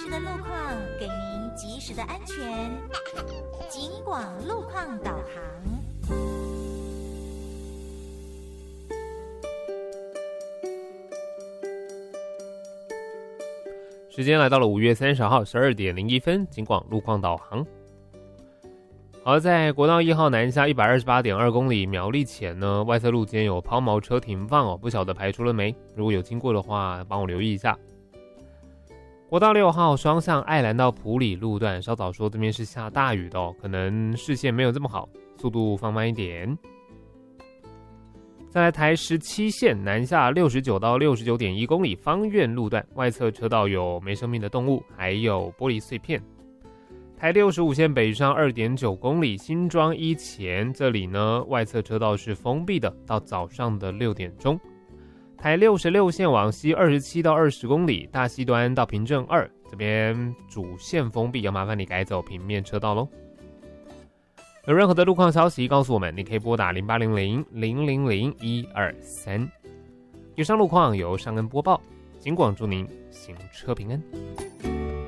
实的路况，给您及时的安全。警广路况导航。 时间来到了5月30号12点01分，警广路况导航。好，在国道1号南下 128.2 公里苗栗前呢，外侧路肩有抛锚车停放哦，不晓得排除了没？如果有经过的话，帮我留意一下。国道6号双向爱兰到埔里路段，稍早说这边是下大雨的哦，可能视线没有这么好，速度放慢一点。再来台17线南下69到 69.1 公里芳苑路段，外侧车道有没生命的动物，还有玻璃碎片。台65线北上 2.9 公里新庄一前，这里呢外侧车道是封闭的，到早上的6点钟。台66线往西27到20公里，大溪端到平镇2，这边主线封闭，要麻烦你改走平面车道咯。有任何的路况消息告诉我们，你可以拨打0800-000-123。以上路况由尚恩播报，警广祝您行车平安。